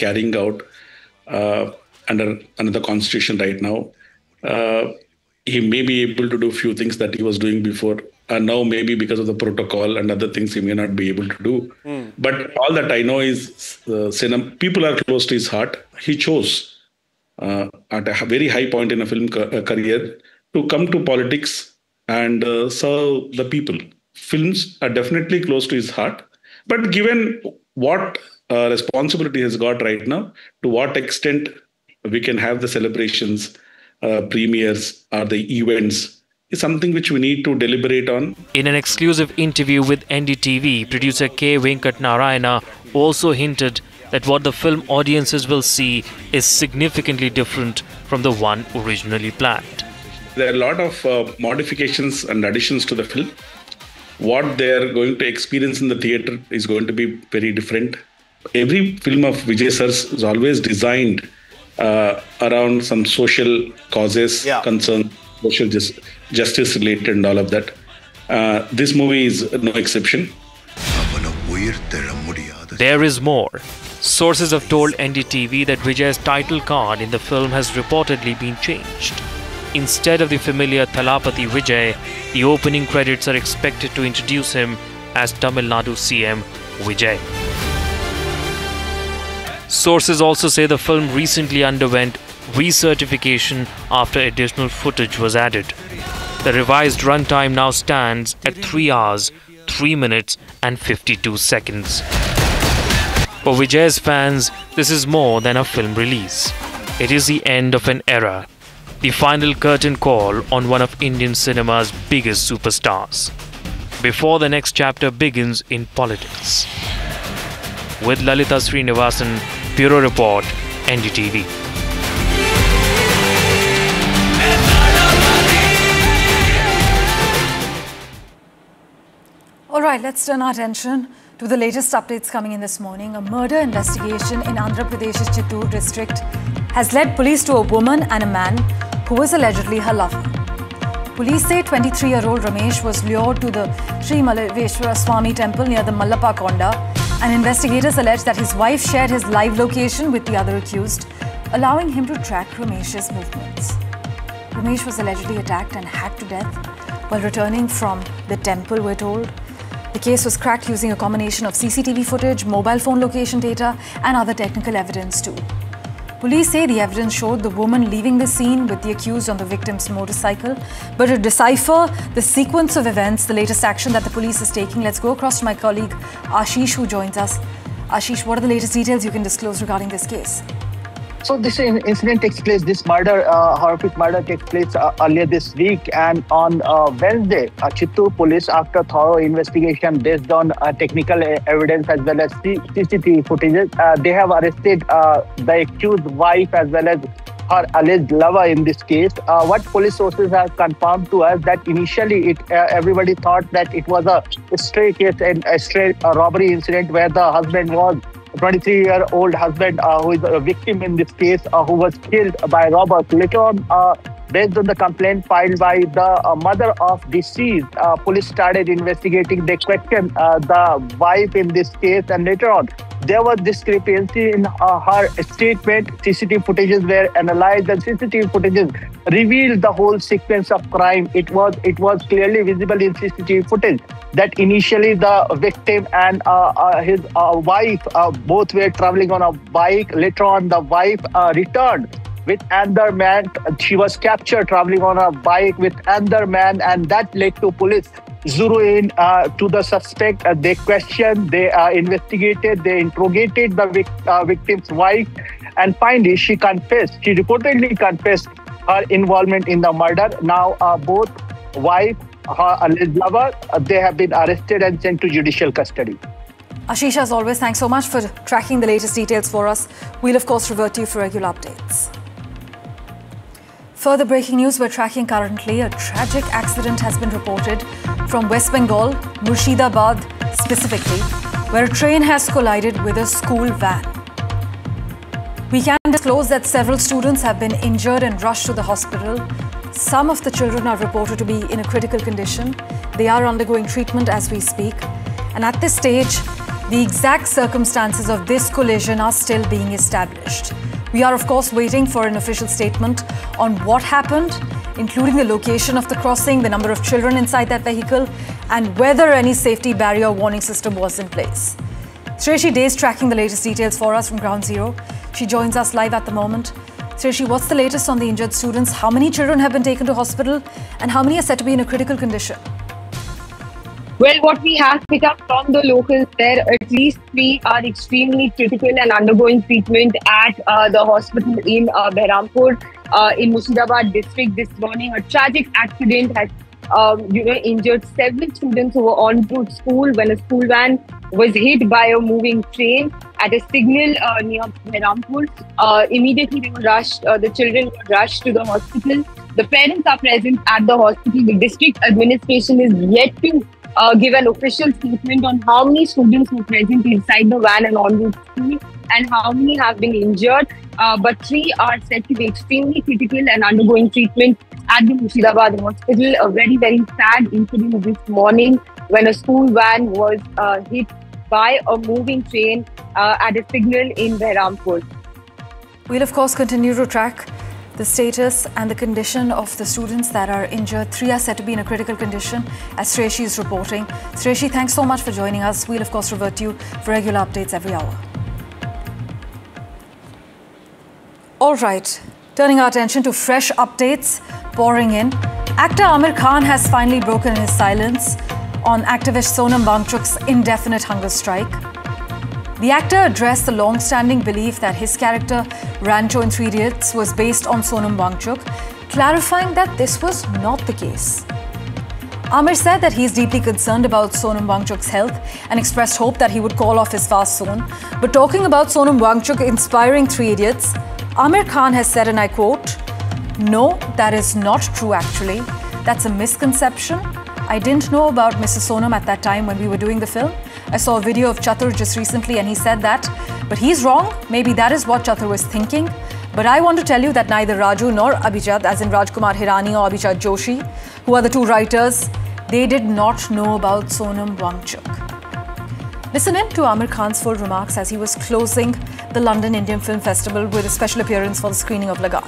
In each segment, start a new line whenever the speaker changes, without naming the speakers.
carrying out under the constitution right now. He may be able to do a few things that he was doing before. And now maybe because of the protocol and other things, he may not be able to do. But all that I know is people are close to his heart. He chose at a very high point in a film career to come to politics and serve the people. Films are definitely close to his heart. But given what responsibility he's got right now, to what extent we can have the celebrations, premieres, or the events, is something which we need to deliberate on.
In an exclusive interview with NDTV, producer K. Venkat Narayana also hinted that what the film audiences will see is significantly different from the one originally planned.
There are a lot of modifications and additions to the film. What they are going to experience in the theatre is going to be very different. Every film of Vijay Sir's is always designed around some social causes, concerns, social justice related and all of that. This movie is no exception.
There is more. Sources have told NDTV that Vijay's title card in the film has reportedly been changed. Instead of the familiar Thalapathy Vijay, the opening credits are expected to introduce him as Tamil Nadu CM Vijay. Sources also say the film recently underwent recertification after additional footage was added. The revised runtime now stands at 3 hours, 3 minutes and 52 seconds. For Vijay's fans, this is more than a film release. It is the end of an era, the final curtain call on one of Indian cinema's biggest superstars, before the next chapter begins in politics. With Lalita Srinivasan, Bureau Report, NDTV.
All right, let's turn our attention to the latest updates coming in this morning. A murder investigation in Andhra Pradesh's Chittoor district has led police to a woman and a man who was allegedly her lover. Police say 23-year-old Ramesh was lured to the Sri Malaveshwara Swami temple near the Mallappa Konda, and investigators allege that his wife shared his live location with the other accused, allowing him to track Ramesh's movements. Ramesh was allegedly attacked and hacked to death while returning from the temple, we're told. The case was cracked using a combination of CCTV footage, mobile phone location data, and other technical evidence too. Police say the evidence showed the woman leaving the scene with the accused on the victim's motorcycle. But to decipher the sequence of events, the latest action that the police is taking, let's go across to my colleague Ashish, who joins us. Ashish, what are the latest details you can disclose regarding this case?
So this incident takes place, this murder, horrific murder takes place earlier this week, and on Wednesday, Chittoor police, after thorough investigation based on technical evidence as well as CCTV footage, they have arrested the accused wife as well as her alleged lover in this case. What police sources have confirmed to us that initially everybody thought that it was a stray case and a stray robbery incident where the husband was 23-year-old husband who is a victim in this case, who was killed by robbers. Later on, based on the complaint filed by the mother of deceased, police started investigating. They questioned the wife in this case, and later on, there was discrepancy in her statement. CCTV footages were analyzed, and CCTV footages revealed the whole sequence of crime. It was clearly visible in CCTV footage that initially the victim and his wife both were traveling on a bike. Later on, the wife returned with another man. She was captured traveling on a bike with another man, and that led to police zero in to the suspect. They questioned, they investigated, they interrogated the victim's wife, and finally she confessed. She reportedly confessed her involvement in the murder. Now both wife, her alleged lover, they have been arrested and sent to judicial custody.
Ashish, as always, thanks so much for tracking the latest details for us. We'll of course revert to you for regular updates. Further breaking news we're tracking currently. A tragic accident has been reported from West Bengal, Murshidabad specifically, where a train has collided with a school van. We can disclose that several students have been injured and rushed to the hospital. Some of the children are reported to be in a critical condition. They are undergoing treatment as we speak. And at this stage, The exact circumstances of this collision are still being established. We are, of course, waiting for an official statement on what happened, including the location of the crossing, the number of children inside that vehicle, and whether any safety barrier warning system was in place. Shreyashi Dey is tracking the latest details for us from Ground Zero. She joins us live at the moment. Shreyashi, what's the latest on the injured students? How many children have been taken to hospital, and how many are said to be in a critical condition?
Well, what we have picked up from the locals there, at least 3 are extremely critical and undergoing treatment at the hospital in Behrampur, in Murshidabad district this morning. A tragic accident has, injured several students who were en route to school when a school van was hit by a moving train at a signal near Behrampur. Immediately, they were rushed. The children were rushed to the hospital. The parents are present at the hospital. The district administration is yet to give an official statement on how many students were present inside the van and en route to school and how many have been injured. But 3 are said to be extremely critical and undergoing treatment at the Murshidabad hospital. A very, very sad incident this morning when a school van was hit by a moving train at a signal in Behrampur.
We'll, of course, continue to track the status and the condition of the students that are injured. 3 are said to be in a critical condition, as Shreyashi is reporting. Shreyashi, thanks so much for joining us. We'll, of course, revert to you for regular updates every hour. All right, turning our attention to fresh updates pouring in. Actor Aamir Khan has finally broken his silence on activist Sonam Wangchuk's indefinite hunger strike. The actor addressed the long-standing belief that his character Rancho in Three Idiots was based on Sonam Wangchuk, clarifying that this was not the case. Aamir said that he is deeply concerned about Sonam Wangchuk's health and expressed hope that he would call off his fast soon. But talking about Sonam Wangchuk inspiring Three Idiots, Aamir Khan has said, and I quote, "No, that is not true actually. That's a misconception. I didn't know about Mrs. Sonam at that time when we were doing the film. I saw a video of Chatur just recently and he said that. But he's wrong. Maybe that is what Chatur was thinking. But I want to tell you that neither Raju nor Abhijat, as in Rajkumar Hirani or Abhijat Joshi, who are the 2 writers, they did not know about Sonam Wangchuk." Listen in to Aamir Khan's full remarks as he was closing the London Indian Film Festival with a special appearance for the screening of Lagaan.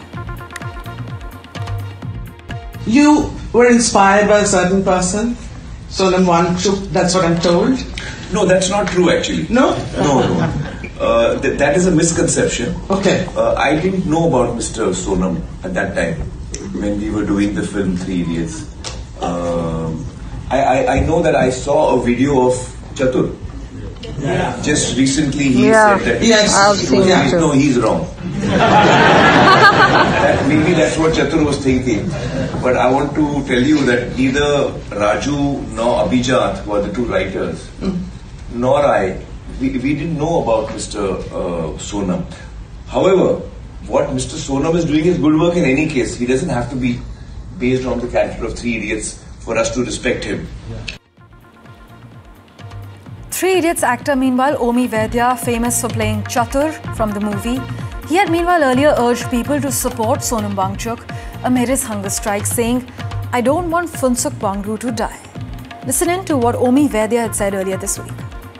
You were inspired by a certain person, Sonam Wangchuk, that's what I'm told.
No, that's not true actually.
No?
No. That is a misconception.
Okay.
I didn't know about Mr. Sonam at that time when we were doing the film Three Idiots. I know that I saw a video of Chatur. Yeah. Just recently he said that he's wrong. Maybe that's what Chatur was thinking. But I want to tell you that neither Raju nor Abhijat, who are the 2 writers, nor I, we didn't know about Mr. Sonam. However, what Mr. Sonam is doing is good work in any case. He doesn't have to be based on the character of Three Idiots for us to respect him.
Three Idiots actor, meanwhile, Omi Vaidya, famous for playing Chatur from the movie, he had meanwhile earlier urged people to support Sonam Wangchuk amid his hunger strike, saying, "I don't want Phunsukh Wangru to die." Listen in to what Omi Vaidya had said earlier this week.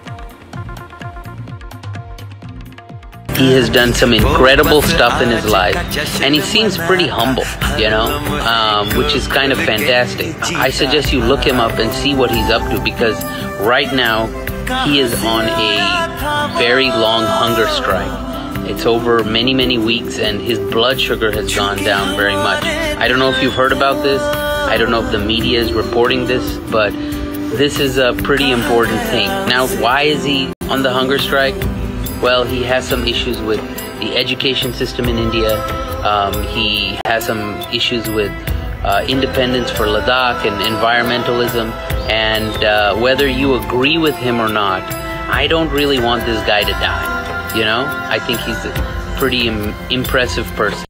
He has done some incredible stuff in his life, and he seems pretty humble, which is kind of fantastic. I suggest you look him up and see what he's up to, because right now he is on a very long hunger strike. It's over many, many weeks, and his blood sugar has gone down very much. I don't know if you've heard about this. I don't know if the media is reporting this, but this is a pretty important thing. Now, why is he on the hunger strike? Well, he has some issues with the education system in India. He has some issues with independence for Ladakh and environmentalism. And whether you agree with him or not, I don't really want this guy to die. I think he's a pretty impressive person.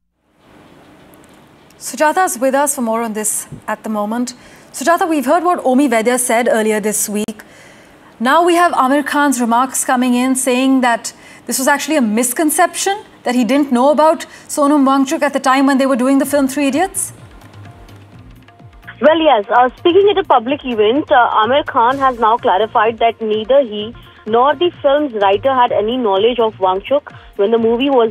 Sujata is with us for more on this at the moment. Sujata, we've heard what Omi Vaidya said earlier this week. Now we have Aamir Khan's remarks coming in saying that this was actually a misconception, that he didn't know about Sonam Wangchuk at the time when they were doing the film Three Idiots?
Well, yes. Speaking at a public event, Aamir Khan has now clarified that neither he nor the film's writer had any knowledge of Wangchuk when the movie was